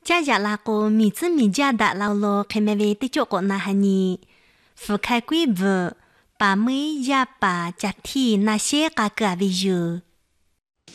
家家拉过米子米家的老罗开麦位的脚过那哈尼，覆盖规模，把每一把家庭那些个个为有。